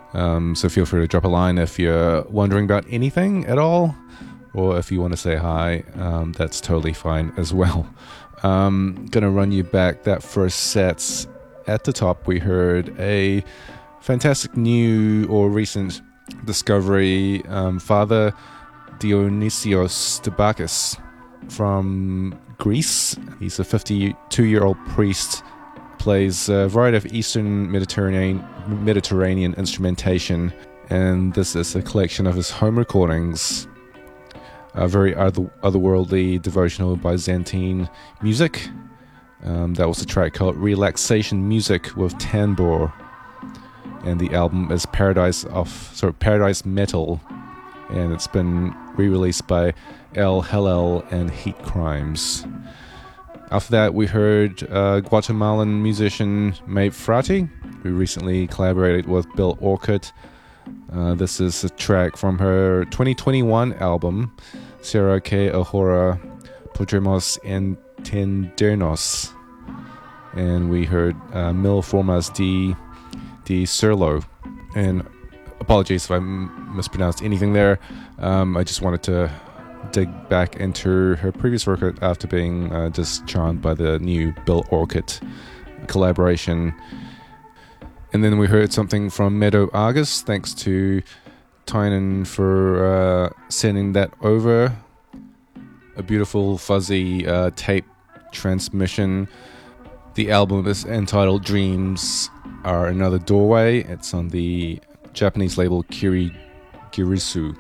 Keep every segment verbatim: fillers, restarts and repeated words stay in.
Um, so feel free to drop a line if you're wondering about anything at all, or if you want to say hi, um, that's totally fine as well. Um, gonna run you back that first set. At the top, we heard a fantastic new or recent discovery, um, Father Dionysios Tabakis from Greece. He's a fifty-two-year-old priest, plays a variety of Eastern Mediterranean Mediterranean instrumentation, and this is a collection of his home recordings. Uh, very other, otherworldly, devotional Byzantine music. Um, that was a track called Relaxation Music with Tambor, and the album is Paradise of sorry Paradise Metal, and it's been re-released by El Hellel and Heat Crimes. After that, we heard uh, Guatemalan musician Maeve Frati, who recently collaborated with Bill Orchid. Uh, this is a track from her twenty twenty-one album, Será que ahora podremos entendernos. And we heard uh, Mil Formas de, de Serlo. And apologies if I m- mispronounced anything there. Um, I just wanted to dig back into her previous work after being uh, just charmed by the new Bill Orchid collaboration. And then we heard something from Meadow Argus. Thanks to Tynan for uh, sending that over. A beautiful fuzzy uh, tape transmission. The album is entitled Dreams Are Another Doorway. It's on the Japanese label Kiri Girisu.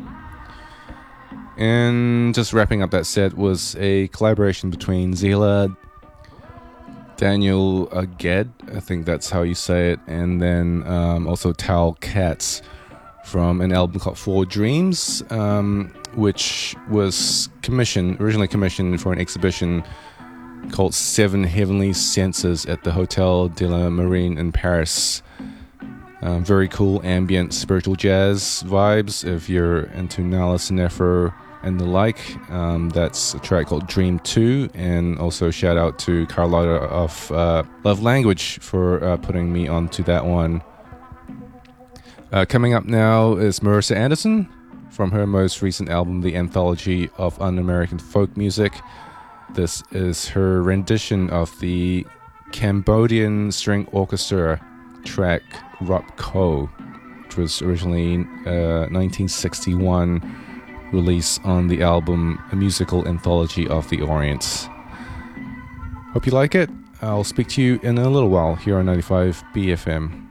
And just wrapping up that set was a collaboration between Zila, Daniel Aged, I think that's how you say it, and then um, also Tal Katz from an album called Four Dreams, um, which was commissioned, originally commissioned for an exhibition called Seven Heavenly Senses at the Hotel de la Marine in Paris. Um, very cool ambient spiritual jazz vibes if you're into Nala Sinefro and the like. Um, that's a track called Dream two, and also shout out to Carlotta of uh, Love Language for uh, putting me onto that one. Uh, coming up now is Marissa Anderson from her most recent album, The Anthology of Un-American Folk Music. This is her rendition of the Cambodian String Orchestra track Rup Ko, which was originally uh, nineteen sixty-one release on the album A Musical Anthology of the Orient. Hope you like it. I'll speak to you in a little while here on ninety-five B F M.